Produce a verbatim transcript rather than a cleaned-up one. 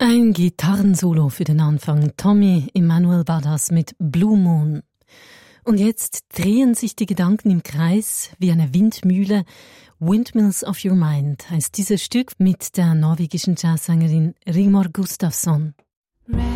Ein Gitarrensolo für den Anfang. Tommy Emmanuel Badass mit Blue Moon. Und jetzt drehen sich die Gedanken im Kreis wie eine Windmühle. Windmills of Your Mind heißt dieses Stück mit der norwegischen Jazzsängerin Rigmor Gustafsson. Red